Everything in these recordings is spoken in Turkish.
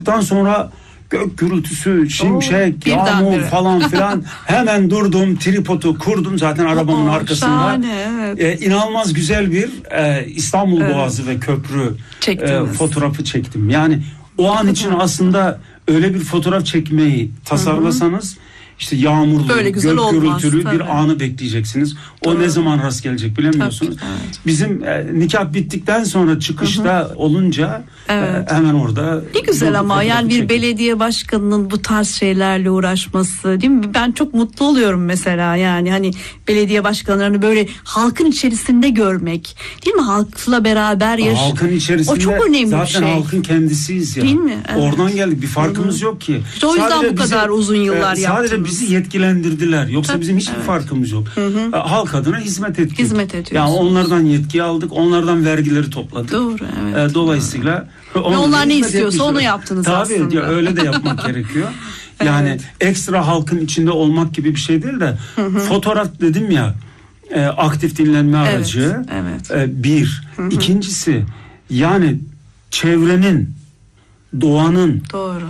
Daha sonra gök gürültüsü, şimşek, yağmur birdenbire falan filan. Hemen durdum, tripodu kurdum zaten arabamın arkasında. Şahane, evet. İnanılmaz güzel bir İstanbul Boğazı ve köprü fotoğrafı çektim. Yani o an için aslında öyle bir fotoğraf çekmeyi tasarlasanız işte yağmurlu, gök gürültülü bir anı bekleyeceksiniz. O ne zaman rast gelecek bilemiyorsunuz. Evet. Bizim nikah bittikten sonra çıkışta olunca hemen orada. Ne güzel ama yani bir belediye başkanının bu tarz şeylerle uğraşması, değil mi? Ben çok mutlu oluyorum mesela, yani hani belediye başkanlarını böyle halkın içerisinde görmek, değil mi? Halkla beraber halkın içerisinde. O çok önemli zaten bir şey. Zaten halkın kendisiyiz ya. Değil mi? Evet. Oradan geldik. Bir farkımız yok ki. İşte o yüzden sadece bu kadar uzun yıllar yaptınız. Sadece bizi yetkilendirdiler. Yoksa bizim hiçbir farkımız yok. Halk adına hizmet ediyoruz. Yani onlardan yetki aldık. Onlardan vergileri topladık. Doğru, evet. Dolayısıyla onlar ne istiyorsa onu yaptınız aslında. Tabii öyle de yapmak gerekiyor. Yani ekstra halkın içinde olmak gibi bir şey değil de fotoğraf dedim ya, aktif dinlenme aracı. Bir. İkincisi yani çevrenin, doğanın,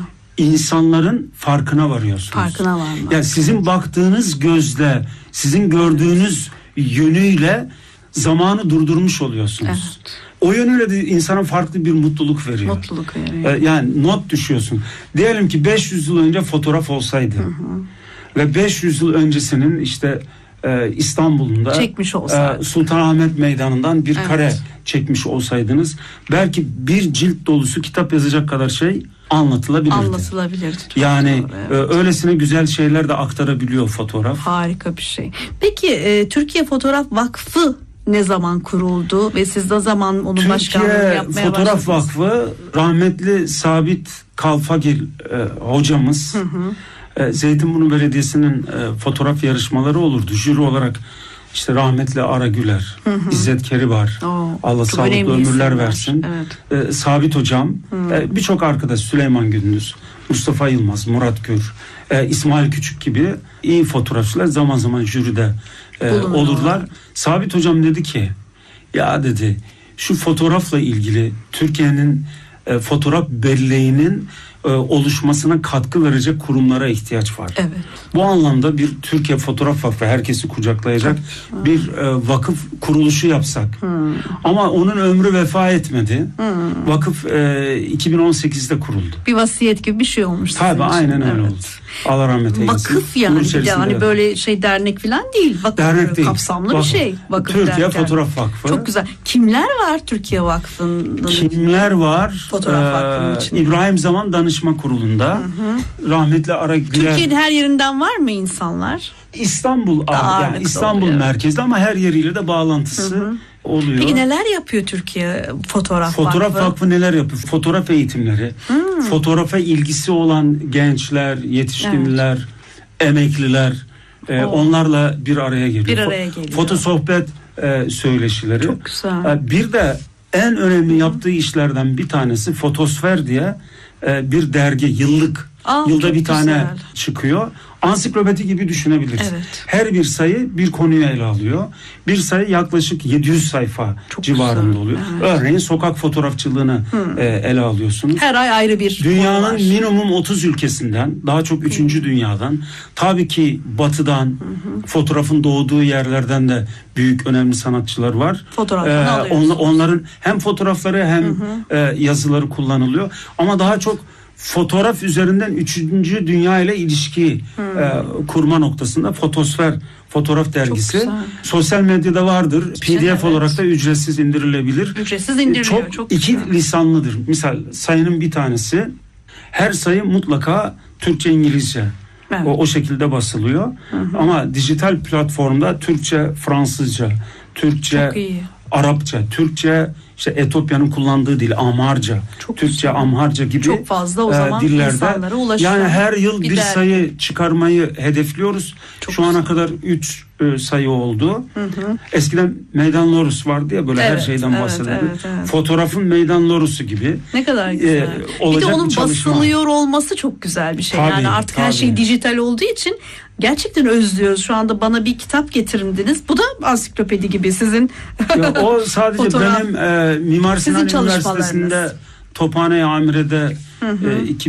insanların farkına varıyorsunuz. Farkına varmak. Yani sizin baktığınız gözle, sizin gördüğünüz yönüyle zamanı durdurmuş oluyorsunuz. Evet. O yönüyle de insana farklı bir mutluluk veriyor. Mutluluk veriyor. Yani not düşüyorsun. Diyelim ki 500 yıl önce fotoğraf olsaydı ve 500 yıl öncesinin işte İstanbul'da çekmiş olsaydı, Sultanahmet Meydanı'ndan bir kare çekmiş olsaydınız belki bir cilt dolusu kitap yazacak kadar şey anlatılabilirdi. Yani öylesine güzel şeyler de aktarabiliyor fotoğraf. Harika bir şey. Peki Türkiye Fotoğraf Vakfı ne zaman kuruldu ve siz ne zaman onun başkanlığını yapmaya başladınız? Türkiye Fotoğraf Vakfı rahmetli Sabit Kalfagil hocamız, Zeytinburnu Belediyesi'nin fotoğraf yarışmaları olurdu. Jüri olarak işte rahmetli Ara Güler, İzzet Keribar, Allah sağlıklı ömürler versin. Evet. Sabit hocam, birçok arkadaş, Süleyman Gündüz, Mustafa Yılmaz, Murat Gür, İsmail Küçük gibi iyi fotoğrafçılar zaman zaman jüride olurlar. Sabit hocam dedi ki, ya dedi, şu fotoğrafla ilgili Türkiye'nin fotoğraf belleğinin oluşmasına katkı verecek kurumlara ihtiyaç var. Evet. Bu anlamda bir Türkiye Fotoğraf Vakfı, herkesi kucaklayacak bir vakıf kuruluşu yapsak. Ama onun ömrü vefa etmedi. Vakıf 2018'de kuruldu. Bir vasiyet gibi bir şey olmuş. Tabii aynen öyle oldu. Allah rahmet eylesin. Vakıf yani böyle şey dernek falan değil. Vakıf dernek değil. Kapsamlı bir şey. Vakıf Türkiye Fotoğraf Vakfı. Çok güzel. Kimler var Türkiye Vakfı'nın? Kimler var? Fotoğraf Vakfı'nın içinde. İbrahim Zaman Danışma Kurulu'nda rahmetli Ara Güler. Türkiye'nin her yerinden var mı insanlar? İstanbul yani İstanbul merkezli ama her yeriyle de bağlantısı oluyor. Peki neler yapıyor Türkiye Fotoğraf Vakfı? Fotoğraf Vakfı neler yapıyor? Fotoğraf eğitimleri, fotoğrafa ilgisi olan gençler, yetişkinler, emekliler, onlarla bir araya geliyor. Foto sohbet söyleşileri. Çok güzel. Bir de en önemli yaptığı işlerden bir tanesi Fotosfer diye bir dergi, yılda bir tane çıkıyor. Ansiklopedi gibi düşünebiliriz. Evet. Her bir sayı bir konuyu ele alıyor. Bir sayı yaklaşık 700 sayfa civarında oluyor. Evet. Örneğin sokak fotoğrafçılığını ele alıyorsunuz. Her ay ayrı bir dünyanın minimum 30 ülkesinden, daha çok 3. dünyadan, tabii ki batıdan, fotoğrafın doğduğu yerlerden de büyük önemli sanatçılar var. Fotoğrafını alıyorsunuz. Onların hem fotoğrafları hem yazıları kullanılıyor. Ama daha çok fotoğraf üzerinden 3. dünya ile ilişki kurma noktasında Fotosfer Fotoğraf Dergisi sosyal medyada vardır. PDF olarak da ücretsiz indirilebilir. Ücretsiz indiriliyor. Çok iki lisanlıdır. Misal sayının bir tanesi, her sayı mutlaka Türkçe, İngilizce. Evet. O şekilde basılıyor. Ama dijital platformda Türkçe, Fransızca, Türkçe, Arapça, Türkçe, işte Etopya'nın kullandığı dil, Amharca, Türkçe, Amharca gibi çok fazla o zaman dillerde. İnsanlara ulaşıyor. Yani her yıl bir sayı çıkarmayı hedefliyoruz. Şu ana kadar 3 sayı oldu. Eskiden Meydan Lorus vardı ya, böyle her şeyden bahsederdi. Fotoğrafın Meydan Lorusu gibi. Ne kadar güzel. Bir de onun basılıyor olması çok güzel bir şey. Yani artık her şey dijital olduğu için gerçekten özlüyoruz. Şu anda bana bir kitap getirin dediniz. Bu da ansiklopedi gibi sizin. O sadece benim Mimar Sinan Üniversitesi'nde Tophane-i Amire'de hı.